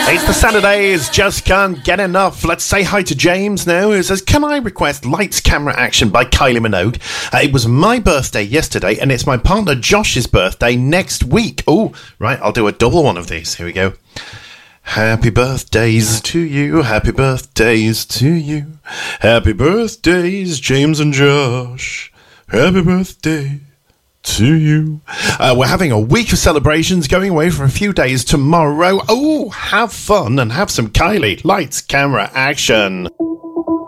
It's the Saturdays, just can't get enough. Let's say hi to James now, who says, can I request Lights, Camera, Action by Kylie Minogue? It was my birthday yesterday, and it's my partner Josh's birthday next week. Oh, right, I'll do a double one of these. Here we go. Happy birthdays to you, happy birthdays to you. Happy birthdays, James and Josh. Happy birthday to you. We're having a week of celebrations, going away for a few days tomorrow. Oh, have fun and have some Kylie. Lights, camera, action.